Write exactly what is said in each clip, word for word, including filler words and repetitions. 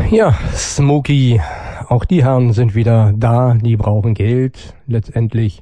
Ja, Smokey. Auch die Herren sind wieder da, die brauchen Geld, letztendlich.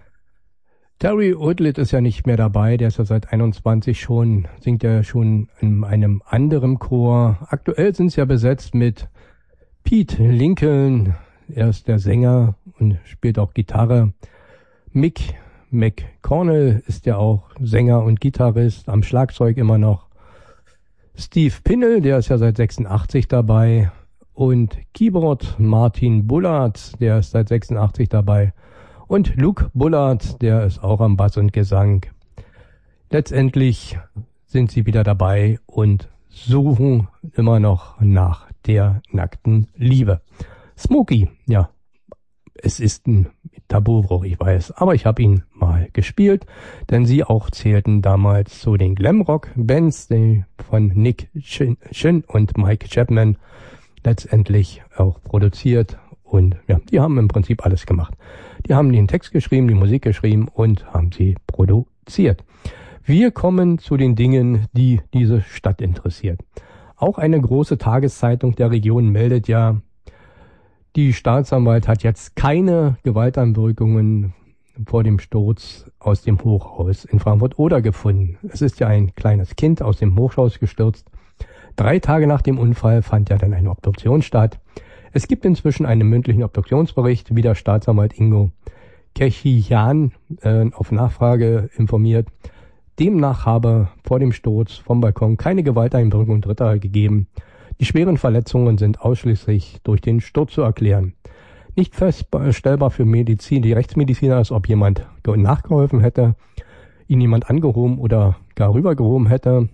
Terry Woodlett ist ja nicht mehr dabei, der ist ja seit einundzwanzig schon, singt ja schon in einem anderen Chor. Aktuell sind es ja besetzt mit Pete Lincoln, er ist der Sänger und spielt auch Gitarre. Mick McConnell ist ja auch Sänger und Gitarrist, am Schlagzeug immer noch. Steve Pinnell, der ist ja seit sechsundachtzig dabei. Und Keyboard Martin Bullard, der ist seit sechsundachtzig dabei. Und Luke Bullard, der ist auch am Bass und Gesang. Letztendlich sind sie wieder dabei und suchen immer noch nach der nackten Liebe. Smokey, ja, es ist ein Tabubruch, ich weiß, aber ich habe ihn mal gespielt, denn sie auch zählten damals zu den Glamrock-Bands von Nick Chin und Mike Chapman letztendlich auch produziert und ja, die haben im Prinzip alles gemacht. Die haben den Text geschrieben, die Musik geschrieben und haben sie produziert. Wir kommen zu den Dingen, die diese Stadt interessiert. Auch eine große Tageszeitung der Region meldet ja, die Staatsanwalt hat jetzt keine Gewalteinwirkungen vor dem Sturz aus dem Hochhaus in Frankfurt-Oder gefunden. Es ist ja ein kleines Kind aus dem Hochhaus gestürzt. Drei Tage nach dem Unfall fand ja dann eine Obduktion statt. Es gibt inzwischen einen mündlichen Obduktionsbericht, wie der Staatsanwalt Ingo Kechian äh, auf Nachfrage informiert. Demnach habe vor dem Sturz vom Balkon keine Gewalteinwirkung Dritter gegeben. Die schweren Verletzungen sind ausschließlich durch den Sturz zu erklären. Nicht feststellbar für Medizin, die Rechtsmediziner ist, ob jemand nachgeholfen hätte, ihn jemand angehoben oder gar rübergehoben hätte.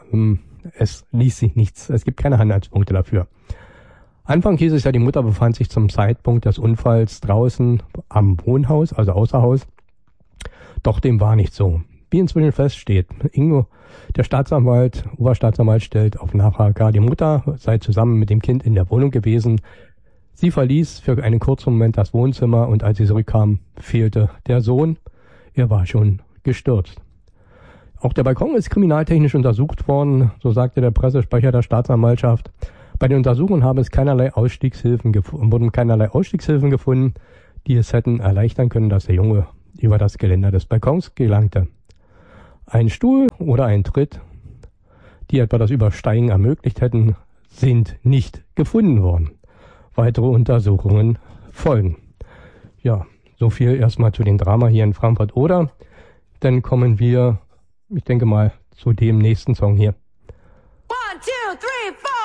Es ließ sich nichts, es gibt keine Anhaltspunkte dafür. Anfang hieß es ja, die Mutter befand sich zum Zeitpunkt des Unfalls draußen am Wohnhaus, also außer Haus. Doch dem war nicht so. Wie inzwischen feststeht, Ingo, der Staatsanwalt, Oberstaatsanwalt stellt auf Nachfrage, die Mutter sei zusammen mit dem Kind in der Wohnung gewesen. Sie verließ für einen kurzen Moment das Wohnzimmer und als sie zurückkam, fehlte der Sohn. Er war schon gestürzt. Auch der Balkon ist kriminaltechnisch untersucht worden, so sagte der Pressesprecher der Staatsanwaltschaft. Bei den Untersuchungen habe es keinerlei Ausstiegshilfen gefunden, wurden keinerlei Ausstiegshilfen gefunden, die es hätten erleichtern können, dass der Junge über das Geländer des Balkons gelangte. Ein Stuhl oder ein Tritt, die etwa das Übersteigen ermöglicht hätten, sind nicht gefunden worden. Weitere Untersuchungen folgen. Ja, so viel erstmal zu den Drama hier in Frankfurt-Oder. Dann kommen wir, ich denke mal, zu dem nächsten Song hier. One, two, three, four.